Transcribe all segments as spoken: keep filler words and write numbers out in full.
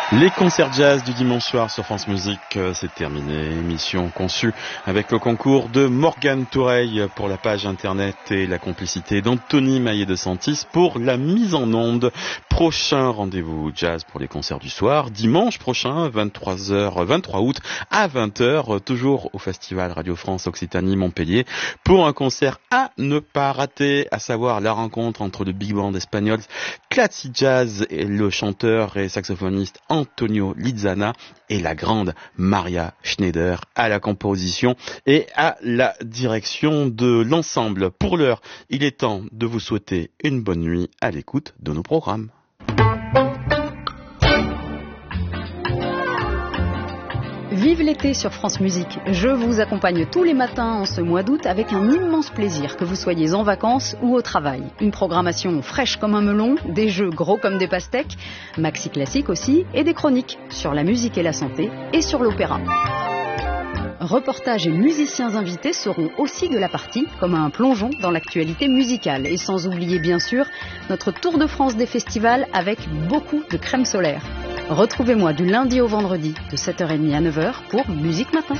Les concerts jazz du dimanche soir sur France Musique, c'est terminé. Émission conçue avec le concours de Morgane Toureille pour la page internet et la complicité d'Anthony Maillet de Santis pour la mise en onde. Prochain rendez-vous jazz pour les concerts du soir, dimanche prochain, vingt-trois heures, vingt-trois août à vingt heures, toujours au Festival Radio France Occitanie Montpellier, pour un concert à ne pas rater, à savoir la rencontre entre le big band espagnol Classy Jazz et le chanteur et saxophoniste Antonio Lizana et la grande Maria Schneider à la composition et à la direction de l'ensemble. Pour l'heure, il est temps de vous souhaiter une bonne nuit à l'écoute de nos programmes. Vive l'été sur France Musique. Je vous accompagne tous les matins en ce mois d'août avec un immense plaisir, que vous soyez en vacances ou au travail. Une programmation fraîche comme un melon, des jeux gros comme des pastèques, maxi classique aussi, et des chroniques sur la musique et la santé et sur l'opéra. Reportages et musiciens invités seront aussi de la partie, comme un plongeon dans l'actualité musicale. Et sans oublier bien sûr notre tour de France des festivals avec beaucoup de crème solaire. Retrouvez-moi du lundi au vendredi de sept heures trente à neuf heures pour Musique Matin.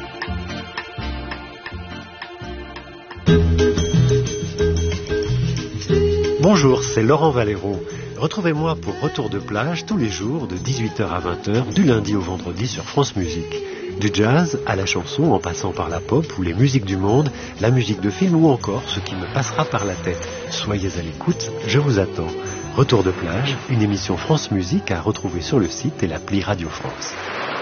Bonjour, c'est Laurent Valero. Retrouvez-moi pour Retour de plage tous les jours de dix-huit heures à vingt heures du lundi au vendredi sur France Musique. Du jazz à la chanson en passant par la pop ou les musiques du monde, la musique de film ou encore ce qui me passera par la tête. Soyez à l'écoute, je vous attends. Retour de plage, une émission France Musique à retrouver sur le site et l'appli Radio France.